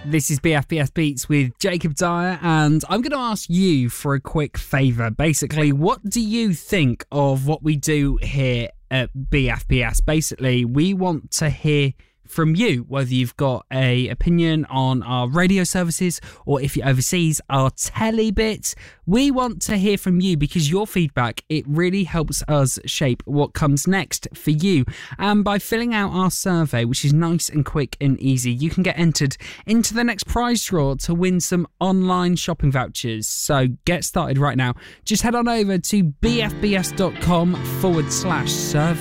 This is BFBS Beats with Jacob Dyer, and I'm going to ask you for a quick favour. Basically, what do you think of what we do here at BFBS? Basically, we want to hear from you, whether you've got a opinion on our radio services or if you're overseas, our telly bits. We want to hear from you because your feedback, it really helps us shape what comes next for you. And by filling out our survey, which is nice and quick and easy, you can get entered into the next prize draw to win some online shopping vouchers. So get started right now. Just head on over to bfbs.com/survey.